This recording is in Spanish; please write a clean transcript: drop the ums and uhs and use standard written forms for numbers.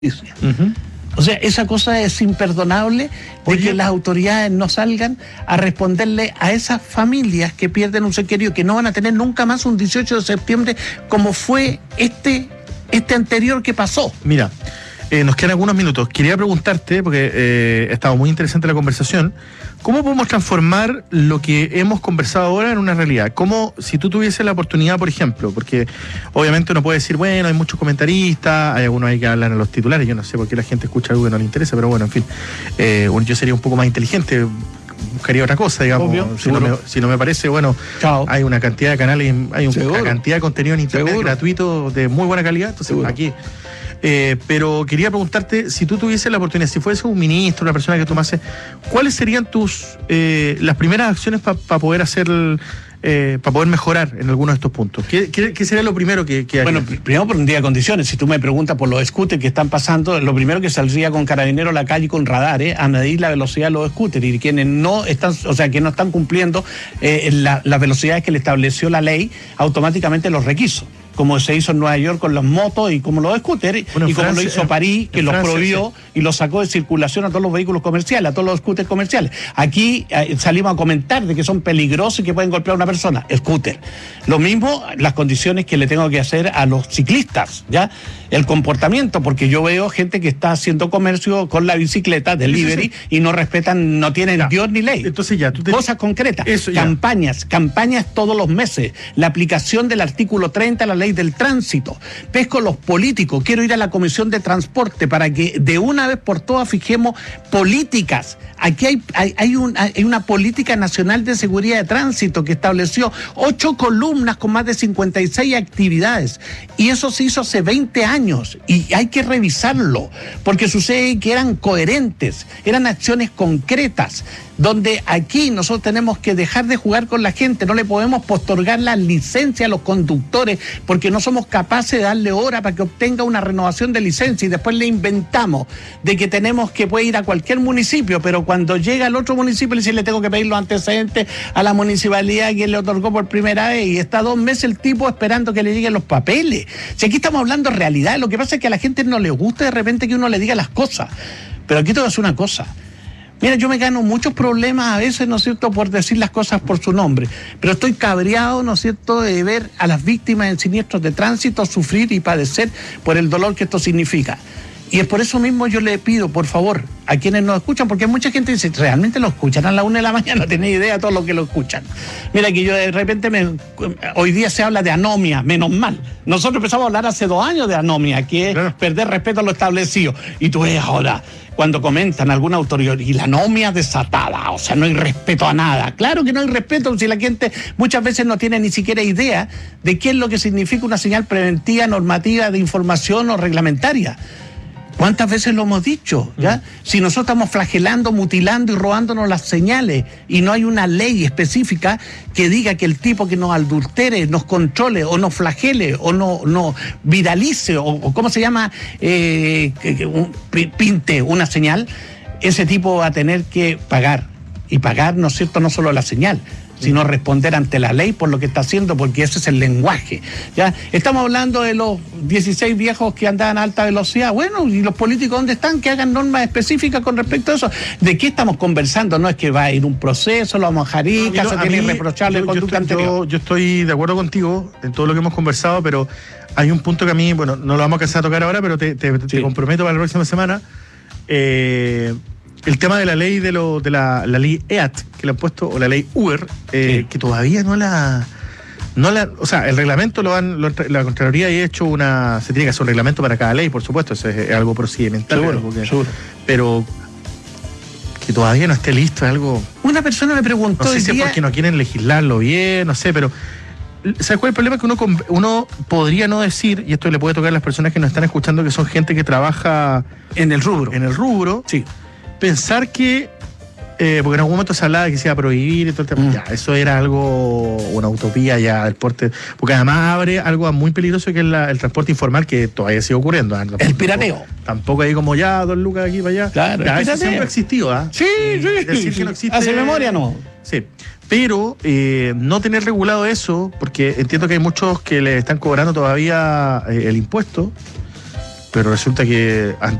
justicia. O sea, esa cosa es imperdonable de que las autoridades no salgan a responderle a esas familias que pierden un ser querido, que no van a tener nunca más un 18 de septiembre como fue este anterior que pasó. Mira, nos quedan algunos minutos. Quería preguntarte, porque ha estado muy interesante la conversación, ¿cómo podemos transformar lo que hemos conversado ahora en una realidad? ¿Cómo, si tú tuvieses la oportunidad, por ejemplo, porque obviamente uno puede decir, bueno, hay muchos comentaristas, hay algunos ahí que hablan en los titulares, yo no sé por qué la gente escucha algo que no le interesa, pero bueno, en fin, yo sería un poco más inteligente, buscaría otra cosa, digamos. Obvio, si no me parece, bueno, chao. Hay una cantidad de canales, hay una cantidad de contenido en internet gratuito de muy buena calidad, entonces aquí... pero quería preguntarte, si tú tuvieses la oportunidad, si fuese un ministro, una persona que tomase, ¿cuáles serían las primeras acciones para poder hacer, para poder mejorar en alguno de estos puntos? ¿Qué sería lo primero que haría? Bueno, primero pondría condiciones. Si tú me preguntas por los scooters que están pasando, lo primero que saldría con carabineros a la calle con radares a medir la velocidad de los scooters, y quienes no están, o sea, que no están cumpliendo las velocidades que le estableció la ley, automáticamente los requiso, como se hizo en Nueva York con las motos y como los scooters, bueno, y como Francia, lo hizo París, que los prohibió, sí, y los sacó de circulación a todos los vehículos comerciales, a todos los scooters comerciales. Aquí salimos a comentar de que son peligrosos y que pueden golpear a una persona, scooter. Lo mismo las condiciones que le tengo que hacer a los ciclistas, ¿ya? El comportamiento, porque yo veo gente que está haciendo comercio con la bicicleta, delivery, sí. Y no respetan, no tienen ya. Dios ni ley. Entonces ya, cosas concretas, campañas todos los meses, la aplicación del artículo 30 de la ley del tránsito. Pesco los políticos, quiero ir a la Comisión de Transporte para que de una vez por todas fijemos políticas. Aquí hay una política nacional de seguridad de tránsito que estableció 8 columnas con más de 56 actividades, y eso se hizo hace 20 años y hay que revisarlo, porque sucede que eran coherentes, eran acciones concretas, donde aquí nosotros tenemos que dejar de jugar con la gente. No le podemos postergar la licencia a los conductores porque no somos capaces de darle hora para que obtenga una renovación de licencia, y después le inventamos de que tenemos que puede ir a cualquier municipio, pero cuando llega al otro municipio le dice, le tengo que pedir los antecedentes a la municipalidad que le otorgó por primera vez, y está 2 meses el tipo esperando que le lleguen los papeles. Si aquí estamos hablando de realidad, lo que pasa es que a la gente no le gusta de repente que uno le diga las cosas, pero aquí te voy a decir una cosa. Mira, yo me gano muchos problemas a veces, ¿no es cierto?, por decir las cosas por su nombre, pero estoy cabreado, ¿no es cierto?, de ver a las víctimas en siniestros de tránsito sufrir y padecer por el dolor que esto significa. Y es por eso mismo yo le pido, por favor, a quienes nos escuchan, porque mucha gente dice, ¿realmente lo escuchan a la 1 de la mañana? No tenéis idea de todo lo que lo escuchan. Mira que yo de repente, hoy día se habla de anomia, menos mal. Nosotros empezamos a hablar hace 2 años de anomia, que es perder respeto a lo establecido. Y tú ves ahora, cuando comentan alguna autoridad, y la anomia desatada, o sea, no hay respeto a nada. Claro que no hay respeto si la gente muchas veces no tiene ni siquiera idea de qué es lo que significa una señal preventiva, normativa, de información o reglamentaria. ¿Cuántas veces lo hemos dicho? ¿Ya? Si nosotros estamos flagelando, mutilando y robándonos las señales, y no hay una ley específica que diga que el tipo que nos adultere, nos controle, o nos flagele, o no viralice, o ¿cómo se llama? Pinte una señal, ese tipo va a tener que pagar. Y pagar, ¿no es cierto?, no solo la señal, sino responder ante la ley por lo que está haciendo, porque ese es el lenguaje. ¿Ya? Estamos hablando de los 16 viejos que andaban a alta velocidad. Bueno, ¿y los políticos dónde están? Que hagan normas específicas con respecto a eso. ¿De qué estamos conversando? No es que va a ir un proceso, lo vamos a dejar ir, caso tiene irreprochable conducta anterior. Yo estoy de acuerdo contigo en todo lo que hemos conversado, pero hay un punto que a mí, bueno, no lo vamos a alcanzar a tocar ahora, pero te comprometo para la próxima semana. El tema de la ley de la ley EAT que le han puesto, o la ley Uber, que todavía no la, o sea, el reglamento la Contraloría ha hecho se tiene que hacer un reglamento para cada ley, por supuesto, eso es algo procedimental, seguro. Pero que todavía no esté listo es algo. Una persona me preguntó, no sé si es porque no quieren legislarlo bien, no sé, pero ¿sabes cuál es el problema? Que uno podría no decir, y esto le puede tocar a las personas que nos están escuchando, que son gente que trabaja en el rubro, sí. Pensar que, porque en algún momento se hablaba de que se iba a prohibir y todo el tema, ya, eso era algo, una utopía ya del porte, porque además abre algo muy peligroso que es el transporte informal, que todavía sigue ocurriendo. El pirateo. Tampoco ahí como ya, 2 lucas de aquí para allá. Claro, ya, eso siempre ha existido, ¿ah? Sí. Decir que no existe. Hace memoria, no. Sí. Pero no tener regulado eso, porque entiendo que hay muchos que le están cobrando todavía el impuesto. pero resulta que